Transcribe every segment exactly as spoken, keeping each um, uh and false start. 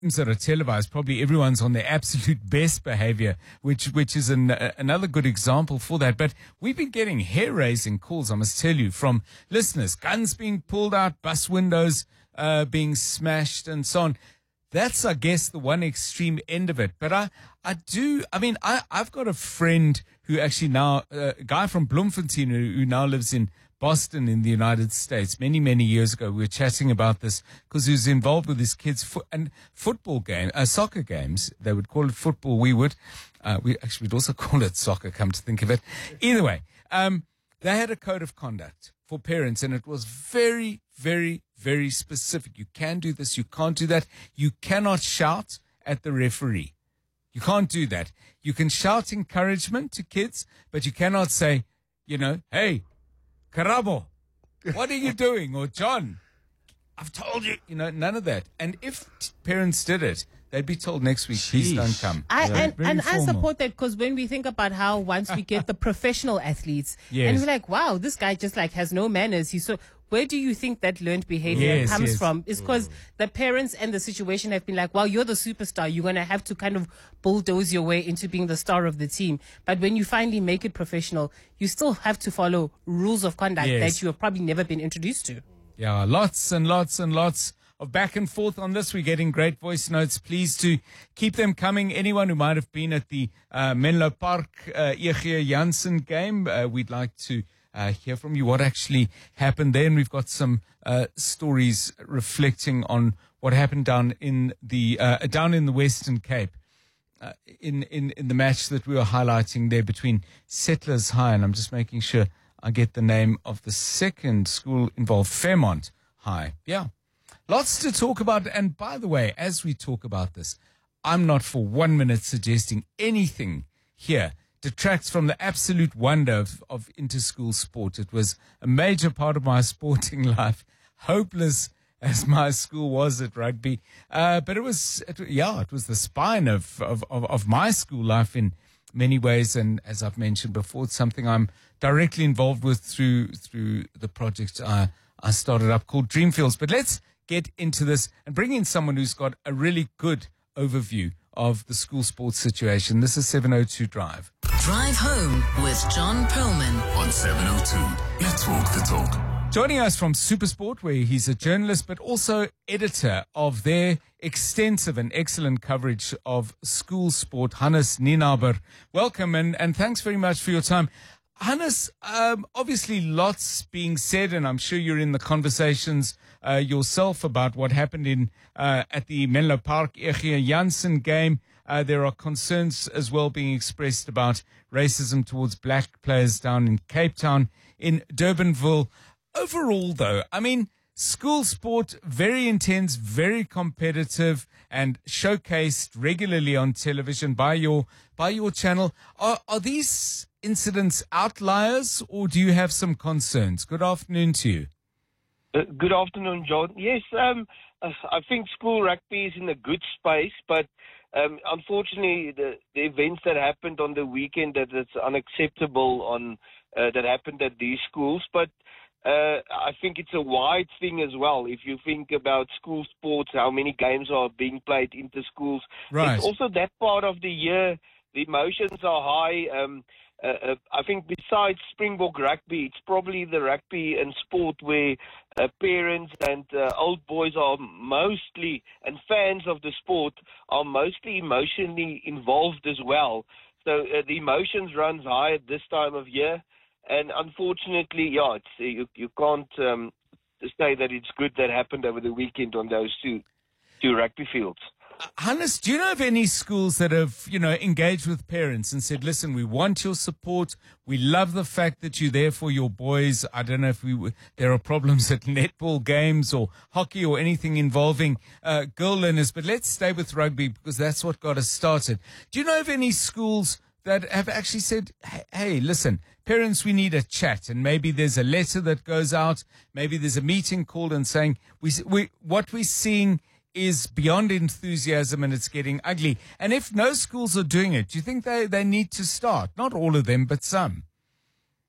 that are televised, probably everyone's on their absolute best behavior, which which is an, uh, another good example for that. But we've been getting hair-raising calls, I must tell you, from listeners. Guns being pulled out, bus windows uh, being smashed, and so on. That's, I guess, the one extreme end of it. But I, I do, I mean, I, I've got a friend who actually now, uh, a guy from Bloemfontein who, who now lives in Boston in the United States. Many, many years ago, we were chatting about this because he was involved with his kids' fo- and football game, uh, soccer games. They would call it football. We would. Uh, we actually would also call it soccer, come to think of it. Either way, um, they had a code of conduct for parents, and it was very, very, very specific. You can do this. You can't do that. You cannot shout at the referee. You can't do that. You can shout encouragement to kids, but you cannot say, you know, hey, Karabo, what are you doing? Or John, I've told you, you know, none of that. And if t- parents did it, they'd be told next week, please don't come. I, So, and very and I formal. support that because when we think about how once we get the professional athletes, Yes. and we're like, wow, this guy just like has no manners. He's so. Where do you think that learned behavior Yes, comes yes. from? It's because the parents and the situation have been like, well, you're the superstar. You're going to have to kind of bulldoze your way into being the star of the team. But when you finally make it professional, you still have to follow rules of conduct Yes. that you have probably never been introduced to. Yeah, lots and lots and lots of back and forth on this. We're getting great voice notes. Please to keep them coming. Anyone who might have been at the uh, Menlo Park uh, E G Janssen game, uh, we'd like to uh, hear from you what actually happened there. And we've got some uh, stories reflecting on what happened down in the uh, down in the Western Cape. Uh, in, in, in the match that we were highlighting there between Settlers High, and I'm just making sure I get the name of the second school involved, Fairmont High. Yeah. Lots to talk about. And by the way, as we talk about this, I'm not for one minute suggesting anything here detracts from the absolute wonder of, of inter-school sport. It was a major part of my sporting life, hopeless as my school was at rugby. Uh, but it was, it, yeah, it was the spine of, of, of, of my school life in many ways. And as I've mentioned before, it's something I'm directly involved with through, through the project I, I started up called Dreamfields. But let's get into this and bring in someone who's got a really good overview of the school sports situation. This is seven oh two Drive. Drive home with John Perlman on seven oh two. Let's walk the talk. Joining us from Supersport, where he's a journalist but also editor of their extensive and excellent coverage of school sport, Hannes Nienaber. Welcome and, and thanks very much for your time. Hannes, um, obviously lots being said, and I'm sure you're in the conversations uh, yourself about what happened in uh, at the Menlo Park E G Janssen game. Uh, there are concerns as well being expressed about racism towards black players down in Cape Town, in Durbanville. Overall, though, I mean, school sport, very intense, very competitive, and showcased regularly on television by your by your channel. Are, are these incidents outliers, or do you have some concerns? Good afternoon to you. Uh, good afternoon, John. Yes, um, uh, I think school rugby is in a good space, but um, unfortunately, the, the events that happened on the weekend that it's unacceptable on uh, that happened at these schools, but. Uh, I think it's a wide thing as well. If you think about school sports, how many games are being played inter schools. Right. It's also that part of the year, the emotions are high. Um, uh, uh, I think besides Springbok rugby, it's probably the rugby and sport where uh, parents and uh, old boys are mostly, and fans of the sport are mostly emotionally involved as well. So uh, the emotions runs high at this time of year. And unfortunately, yeah, it's, you you can't um, say that it's good that happened over the weekend on those two two rugby fields. Uh, Hannes, do you know of any schools that have, you know, engaged with parents and said, listen, we want your support. We love the fact that you're there for your boys. I don't know if we there are problems at netball games or hockey or anything involving uh, girl learners, but let's stay with rugby because that's what got us started. Do you know of any schools that have actually said, hey, hey, listen, parents, we need a chat, and maybe there's a letter that goes out, maybe there's a meeting called and saying, we, we, what we're seeing is beyond enthusiasm and it's getting ugly. And if no schools are doing it, do you think they, they need to start? Not all of them, but some.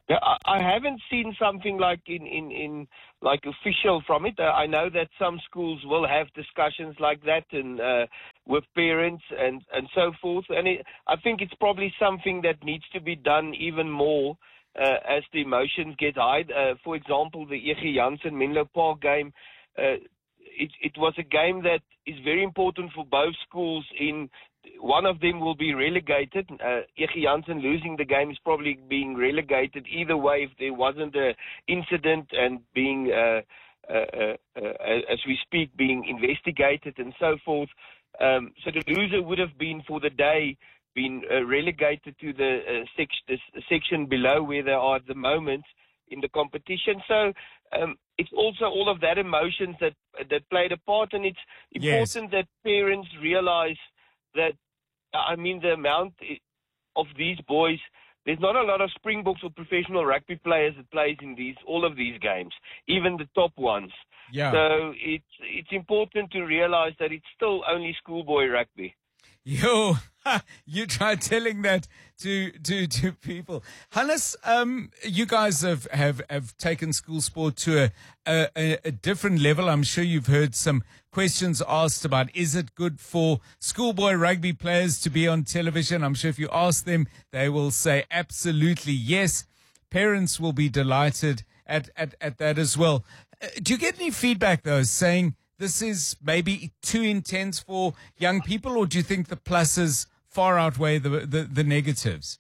Yeah, I, I haven't seen something like in, in, in like official from it. Uh, I know that some schools will have discussions like that and uh, with parents and, and so forth. And it, I think it's probably something that needs to be done even more uh, as the emotions get high. Uh, for example, the E G Jansen Menlo Park game. Uh, it, it was a game that is very important for both schools. In one of them will be relegated. Uh, E G Jansen losing the game is probably being relegated either way if there wasn't an incident and being, uh, uh, uh, uh, as we speak, being investigated and so forth. Um, so the loser would have been for the day been uh, relegated to the, uh, sec- the section below where they are at the moment in the competition. So um, it's also all of that emotions that that played a part, and it's important yes. that parents realize that, I mean, the amount of these boys, there's not a lot of Springboks or professional rugby players that plays in these all of these games, even the top ones. Yeah. So it's it's important to realize that it's still only schoolboy rugby. Yo, you try telling that to to to people. Hannes, um, you guys have, have, have taken school sport to a, a, a different level. I'm sure you've heard some questions asked about, is it good for schoolboy rugby players to be on television? I'm sure if you ask them, they will say absolutely yes. Parents will be delighted at, at, at that as well. Uh, do you get any feedback, though, saying this is maybe too intense for young people, or do you think the pluses far outweigh the the, the negatives?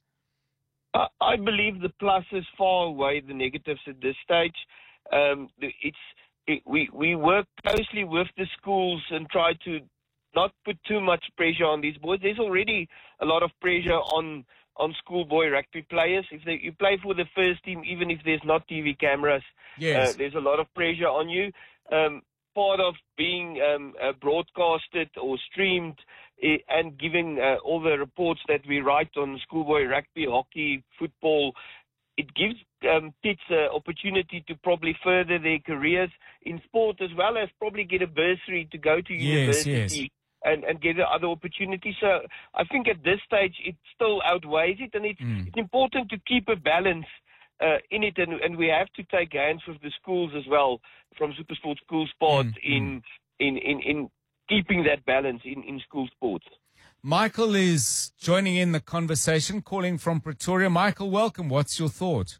Uh, I believe the pluses far outweigh the negatives at this stage. Um, it's it, we we work closely with the schools and try to not put too much pressure on these boys. There's already a lot of pressure on on schoolboy rugby players. If they, you play for the first team, even if there's not T V cameras, yes. uh, there's a lot of pressure on you. Um, part of being um, uh, broadcasted or streamed uh, and giving uh, all the reports that we write on schoolboy rugby, hockey, football, it gives um, kids an opportunity to probably further their careers in sport, as well as probably get a bursary to go to yes, university yes. And, and get other opportunities. So I think at this stage it still outweighs it, and it's, Mm. it's important to keep a balance Uh, in it, and, and we have to take hands with the schools as well, from SuperSport School Sport, mm, in, mm. in in in keeping that balance in, in school sports. Michael is joining in the conversation, calling from Pretoria. Michael, welcome. What's your thought?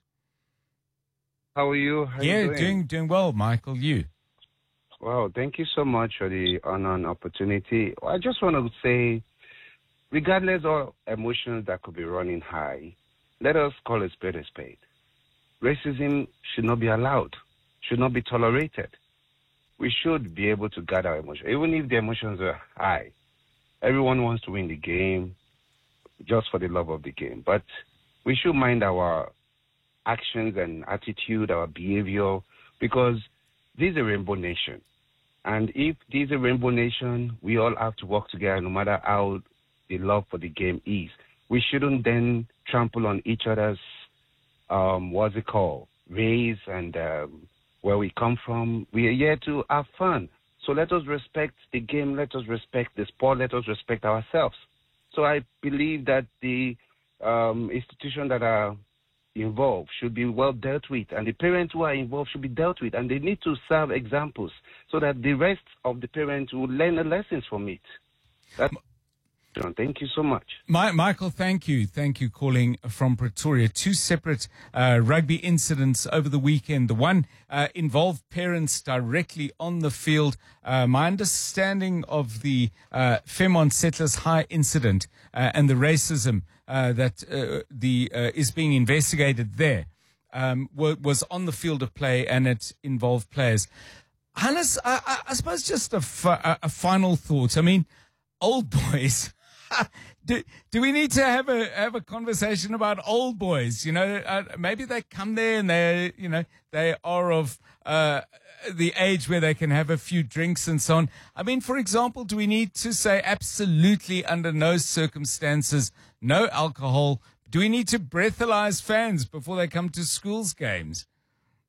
How are you? How yeah, you doing? doing doing well, Michael. You? Wow, thank you so much for the honor and opportunity. I just want to say, regardless of emotions that could be running high, let us call a spade a spade. Racism should not be allowed, should not be tolerated. We should be able to guard our emotions, even if the emotions are high. Everyone wants to win the game just for the love of the game. But we should mind our actions and attitude, our behavior, because this is a rainbow nation. And if this is a rainbow nation, we all have to work together no matter how the love for the game is. We shouldn't then trample on each other's Um, what's it called, race and um, where we come from. We are here to have fun. So let us respect the game. Let us respect the sport. Let us respect ourselves. So I believe that the um, institutions that are involved should be well dealt with, and the parents who are involved should be dealt with, and they need to serve examples so that the rest of the parents will learn the lessons from it. That's John, thank you so much. My, Michael, thank you. Thank you calling from Pretoria. Two separate uh, rugby incidents over the weekend. The one uh, involved parents directly on the field. Uh, my understanding of the uh, Fairmont Settlers High incident uh, and the racism uh, that uh, the uh, is being investigated there um, was on the field of play, and it involved players. Hannes, I, I, I suppose just a, fi- a final thought. I mean, old boys... do, do we need to have a have a conversation about old boys? You know, uh, maybe they come there and they, you know, they are of uh, the age where they can have a few drinks and so on. I mean, for example, do we need to say absolutely under no circumstances, no alcohol? Do we need to breathalyze fans before they come to schools games?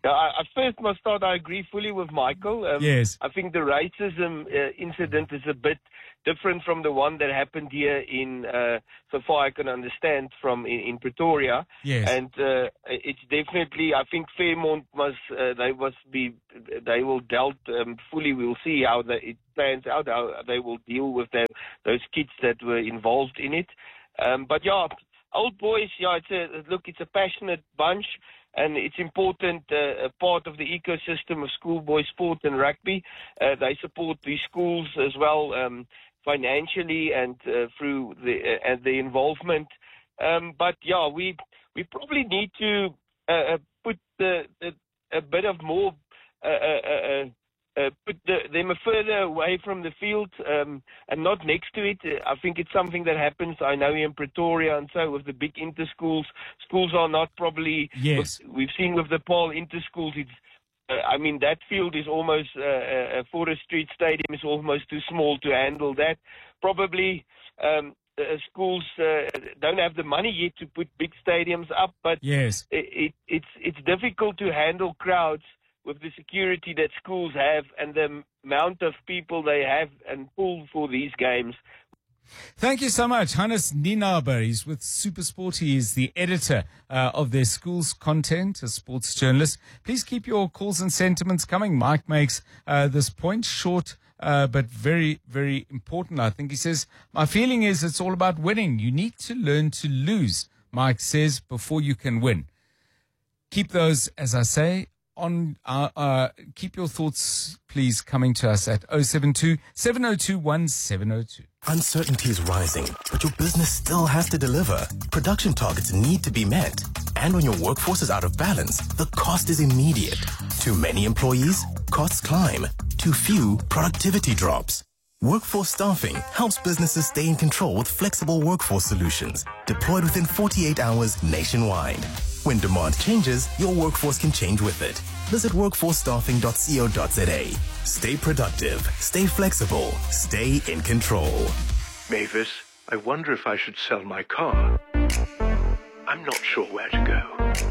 Yeah, I, I first must start, I agree fully with Michael. Um, Yes. I think the racism uh, incident is a bit different from the one that happened here in, uh, so far I can understand, from in, in Pretoria. Yes. And uh, it's definitely, I think Fairmont must, uh, they must be, they will dealt um, fully. We'll see how the, it plans out, how they will deal with that, those kids that were involved in it. Um, but yeah, Old Boys, yeah, it's a, look, it's a passionate bunch. And it's important, uh, a part of the ecosystem of schoolboy sport and rugby. Uh, they support these schools as well, um, financially and uh, through the uh, and the involvement. Um, but yeah, we we probably need to uh, put the, the a bit of more uh, uh, uh, uh, put the, them further away from the field um, and not next to it. I think it's something that happens, I know, in Pretoria and so with the big inter-schools. Schools are not probably, Yes. we've seen with the Paul inter-schools, it's, uh, I mean, that field is almost, uh, uh, Forest Street Stadium is almost too small to handle that. Probably um, uh, schools uh, don't have the money yet to put big stadiums up, but Yes. it, it, it's, it's difficult to handle crowds with the security that schools have and the amount of people they have and pull for these games. Thank you so much. Hannes Nienaber, he's with SuperSport. He is the editor uh, of their school's content, a sports journalist. Please keep your calls and sentiments coming. Mike makes uh, this point short, uh, but very, very important. I think he says, my feeling is it's all about winning. You need to learn to lose, Mike says, before you can win. Keep those, as I say, on uh, uh, keep your thoughts, please, coming to us at oh seven two, seven oh two, one seven oh two. Uncertainty is rising, but your business still has to deliver. Production targets need to be met. And when your workforce is out of balance, the cost is immediate. Too many employees? Costs climb. Too few? Productivity drops. Workforce Staffing helps businesses stay in control with flexible workforce solutions, deployed within forty-eight hours nationwide. When demand changes, your workforce can change with it. Visit workforce staffing dot co dot za. Stay productive, stay flexible, stay in control. Mavis, I wonder if I should sell my car. I'm not sure where to go.